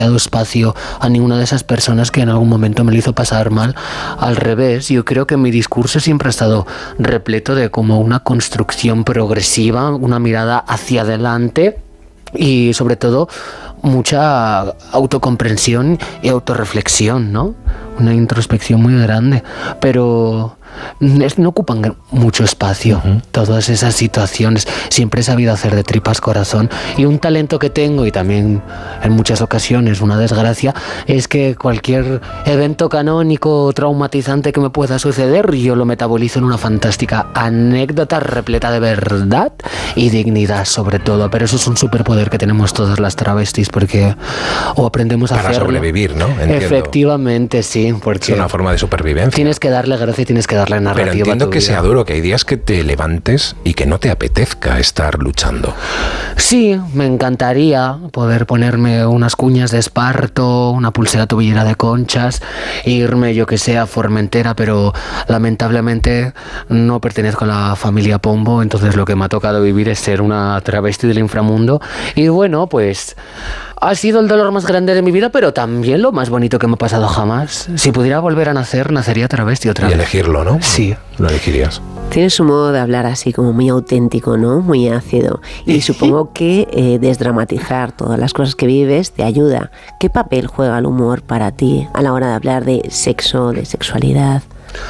espacio a ninguna de esas personas que en algún momento me lo hizo pasar mal. Al revés, yo creo que mi discurso siempre ha estado repleto de como una construcción progresiva, una mirada hacia adelante y sobre todo mucha autocomprensión y autorreflexión, ¿no? Una introspección muy grande, pero no ocupan mucho espacio todas esas situaciones. Siempre he sabido hacer de tripas corazón, y un talento que tengo, y también en muchas ocasiones una desgracia, es que cualquier evento canónico o traumatizante que me pueda suceder, yo lo metabolizo en una fantástica anécdota repleta de verdad y dignidad sobre todo. Pero eso es un superpoder que tenemos todas las travestis, porque o aprendemos a hacerlo para sobrevivir, ¿no? Entiendo. Efectivamente, sí, porque es una forma de supervivencia. Tienes que darle gracia y tienes que darle narrativa. Pero entiendo que sea duro, que hay días que te levantes y que no te apetezca estar luchando. Sí, me encantaría poder ponerme unas cuñas de esparto, una pulsera tobillera de conchas, e irme, yo que sé, a Formentera, pero lamentablemente no pertenezco a la familia Pombo, entonces lo que me ha tocado vivir es ser una travesti del inframundo. Y bueno, pues ha sido el dolor más grande de mi vida, pero también lo más bonito que me ha pasado jamás. Si pudiera volver a nacer, nacería travesti otra vez. Y elegirlo, ¿no? Sí. Lo elegirías. Tienes un modo de hablar así como muy auténtico, ¿no? Muy ácido. Y supongo que desdramatizar todas las cosas que vives te ayuda. ¿Qué papel juega el humor para ti a la hora de hablar de sexo, de sexualidad?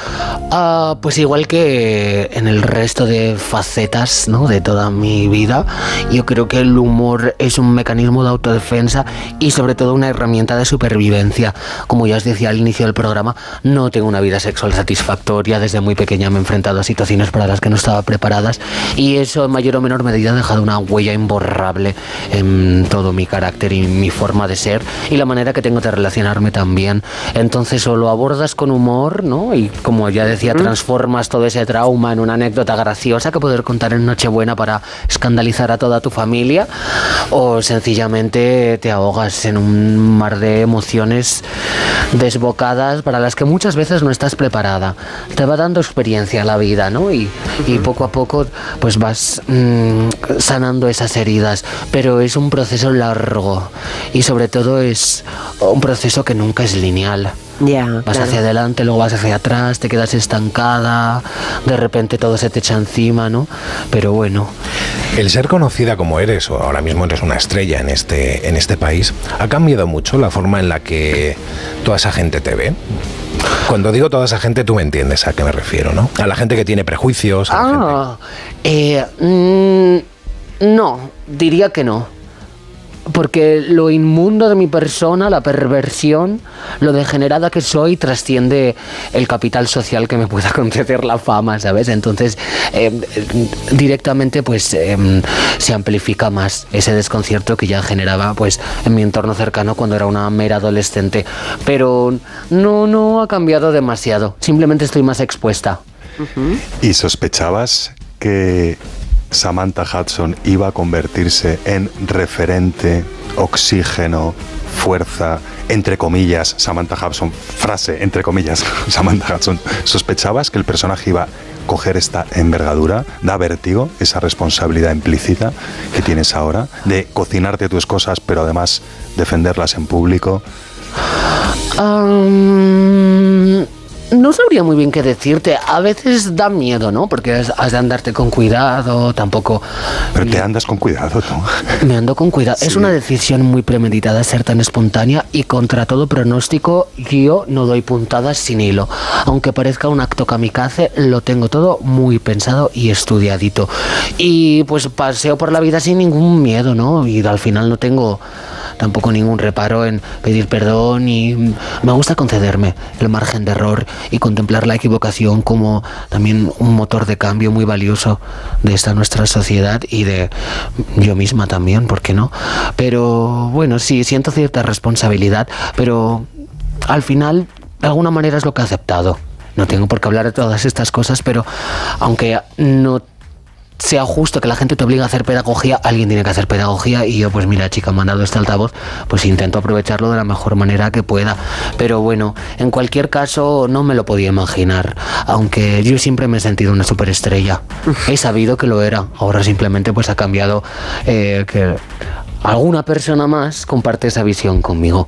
Pues igual que en el resto de facetas, ¿no?, de toda mi vida, yo creo que el humor es un mecanismo de autodefensa y sobre todo una herramienta de supervivencia. Como ya os decía al inicio del programa, no tengo una vida sexual satisfactoria. Desde muy pequeña me he enfrentado a situaciones para las que no estaba preparadas, y eso en mayor o menor medida ha dejado una huella imborrable en todo mi carácter y mi forma de ser y la manera que tengo de relacionarme también. Entonces, o lo abordas con humor, ¿no?, y como ya decía, transformas todo ese trauma en una anécdota graciosa que poder contar en Nochebuena para escandalizar a toda tu familia, o sencillamente te ahogas en un mar de emociones desbocadas para las que muchas veces no estás preparada. Te va dando experiencia la vida, ¿no? Y poco a poco pues vas sanando esas heridas, pero es un proceso largo y sobre todo es un proceso que nunca es lineal. Vas hacia adelante, luego vas hacia atrás, te quedas estancada, de repente todo se te echa encima, ¿no? Pero bueno. El ser conocida como eres, o ahora mismo eres una estrella en este país, ¿ha cambiado mucho la forma en la que toda esa gente te ve? Cuando digo toda esa gente, tú me entiendes a qué me refiero, ¿no? A la gente que tiene prejuicios. No, diría que no. Porque lo inmundo de mi persona, la perversión, lo degenerada que soy, trasciende el capital social que me pueda conceder la fama, ¿sabes? Entonces, directamente, pues, se amplifica más ese desconcierto que ya generaba, pues, en mi entorno cercano cuando era una mera adolescente. Pero no ha cambiado demasiado. Simplemente estoy más expuesta. ¿Y sospechabas que Samantha Hudson iba a convertirse en referente, oxígeno, fuerza, entre comillas, Samantha Hudson, frase, entre comillas, Samantha Hudson? ¿Sospechabas que el personaje iba a coger esta envergadura? ¿Da vértigo esa responsabilidad implícita que tienes ahora de cocinarte tus cosas, pero además defenderlas en público? No sabría muy bien qué decirte. A veces da miedo, ¿no? Porque has de andarte con cuidado, tampoco... Pero te andas con cuidado, tú. Me ando con cuidado. Sí. Es una decisión muy premeditada ser tan espontánea, y contra todo pronóstico yo no doy puntadas sin hilo. Aunque parezca un acto kamikaze, lo tengo todo muy pensado y estudiadito. Y pues paseo por la vida sin ningún miedo, ¿no? Y al final no tengo tampoco ningún reparo en pedir perdón, y me gusta concederme el margen de error y contemplar la equivocación como también un motor de cambio muy valioso de esta nuestra sociedad y de yo misma también, ¿por qué no? Pero bueno, sí, siento cierta responsabilidad, pero al final de alguna manera es lo que he aceptado. No tengo por qué hablar de todas estas cosas, pero aunque no sea justo que la gente te obligue a hacer pedagogía, alguien tiene que hacer pedagogía, y yo, pues mira, chica, me han dado este altavoz, pues intento aprovecharlo de la mejor manera que pueda. Pero bueno, en cualquier caso no me lo podía imaginar, aunque yo siempre me he sentido una superestrella. He sabido que lo era, ahora simplemente pues ha cambiado, que alguna persona más comparte esa visión conmigo.